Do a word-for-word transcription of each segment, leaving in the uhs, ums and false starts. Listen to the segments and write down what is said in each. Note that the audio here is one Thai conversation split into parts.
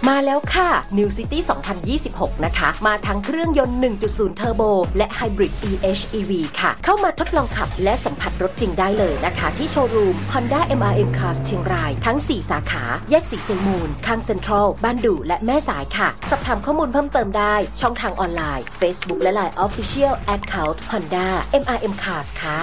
มาแล้วค่ะ New City สองพันยี่สิบหกนะคะมาทั้งเครื่องยนต์ หนึ่งจุดศูนย์ Turbo และ Hybrid อี เอช อี วี ค่ะเข้ามาทดลองขับและสัมผัสรถจริงได้เลยนะคะที่โชว์รูม Honda เอ็ม อาร์ เอ็ม Cars เชียงรายทั้งสี่สาขาแยกสีเซลมูลข้างเซ็นทรัลบ้านดูและแม่สายค่ะสอบถามข้อมูลเพิ่มเติมได้ช่องทางออนไลน์ Facebook และ ไลน์ Official Account Honda เอ็ม อาร์ เอ็ม Cars ค่ะ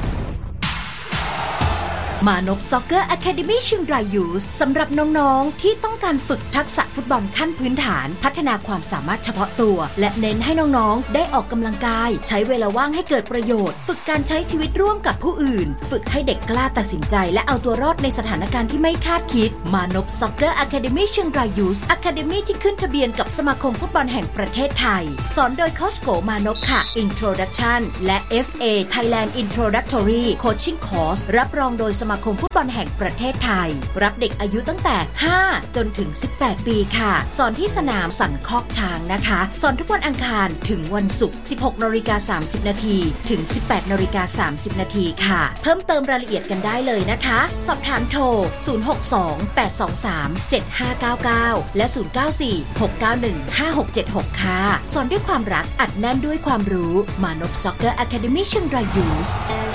มานพซ็อกเกอร์อะคาเดมี่เชียงรายยูสสำหรับน้องๆที่ต้องการฝึกทักษะฟุตบอลขั้นพื้นฐานพัฒนาความสามารถเฉพาะตัวและเน้นให้น้องๆได้ออกกำลังกายใช้เวลาว่างให้เกิดประโยชน์ฝึกการใช้ชีวิตร่วมกับผู้อื่นฝึกให้เด็กกล้าตัดสินใจและเอาตัวรอดในสถานการณ์ที่ไม่คาดคิดมานพซ็อกเกอร์อะคาเดมี่เชียงรายยูสอะคาเดมี่ที่ขึ้นทะเบียนกับสมาคมฟุตบอลแห่งประเทศไทยสอนโดยโค้ชโกมานพค่ะ Introduction และ เอฟ เอ Thailand Introductory Coaching Course รับรองโดยสมาคมฟุตบอลแห่งประเทศไทยรับเด็กอายุตั้งแต่ห้าจนถึงสิบแปดปีค่ะสอนที่สนามสันคอกช้างนะคะสอนทุกวันอังคารถึงวันศุกร์ สิบหกนาฬิกาสามสิบนาทีถึง สิบแปดนาฬิกาสามสิบนาทีค่ะเพิ่มเติมรายละเอียดกันได้เลยนะคะสอบถามโทรศูนย์ หก สอง แปด สอง สาม เจ็ด ห้า เก้า เก้าและศูนย์ เก้า สี่ หก เก้า หนึ่ง ห้า หก เจ็ด หกค่ะสอนด้วยความรักอัดแน่นด้วยความรู้มานพซ็อกเกอร์อะคาเดมี่เชียงรายยูส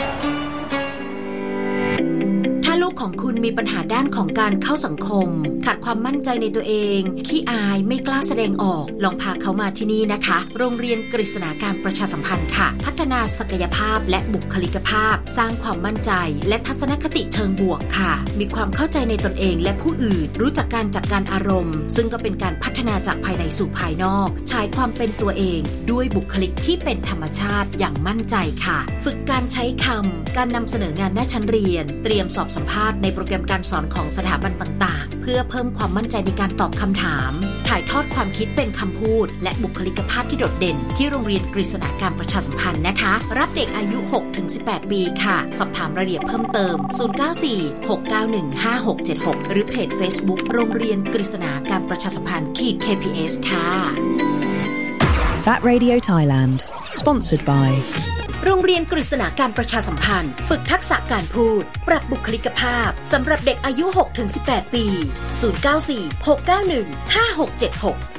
ลูกของคุณมีปัญหาด้านของการเข้าสังคมขาดความมั่นใจในตัวเองขี้อายไม่กล้าแสดงออกลองพาเขามาที่นี่นะคะโรงเรียนกฤษณาการประชาสัมพันธ์ค่ะพัฒนาศักยภาพและบุคลิกภาพสร้างความมั่นใจและทัศนคติเชิงบวกค่ะมีความเข้าใจในตนเองและผู้อื่นรู้จักการจัดการอารมณ์ซึ่งก็เป็นการพัฒนาจากภายในสู่ภายนอกใช้ความเป็นตัวเองด้วยบุคลิกที่เป็นธรรมชาติอย่างมั่นใจค่ะฝึกการใช้คำการนำเสนองานหน้าชั้นเรียนเตรียมสอบสัมภาษณ์ในโปรแกรมการสอนของสถาบันต่างๆเพื่อเพิ่มความมั่นใจในการตอบคำถามถ่ายทอดความคิดเป็นคำพูดและบุคลิกภาพที่โดดเด่นที่โรงเรียนกฤษณาการประชาสัมพันธ์นะคะรับเด็กอายุ หกถึงสิบแปด ปีค่ะสอบถามรายละเอียดเพิ่มเติมศูนย์ เก้า สี่ หก เก้า หนึ่ง ห้า หก เจ็ด หกหรือเพจ Facebook โรงเรียนกฤษณาการประชาสัมพันธ์ เค พี เอส ค่ะ Fat Radio Thailand Sponsored by โรงเรียนกฤษณาการประชาสัมพันธ์ฝึกทักษะการพูดปรับบุคลิกภาพสำหรับเด็กอายุ หกถึงสิบแปด ปีศูนย์ เก้า สี่ หก เก้า หนึ่ง ห้า หก เจ็ด หก